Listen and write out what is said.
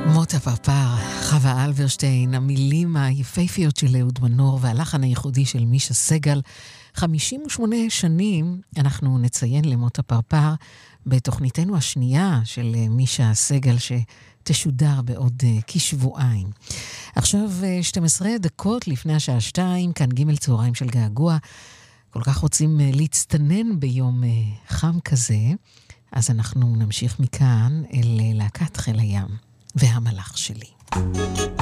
מות הפרפר, חווה אלברשטיין, המילים היפהפיות של אהוד מנור והלחן הייחודי של מישה סגל. 58 שנים אנחנו נציין למות הפרפר בתוכניתנו השנייה של מישה סגל שתשודר בעוד כשבועיים. עכשיו 12 דקות לפני השעה 2, כאן ג' צהריים של געגוע. כל כך רוצים להצטנן ביום חם כזה, אז אנחנו נמשיך מכאן אל להקת חיל הים והמלאך שלי.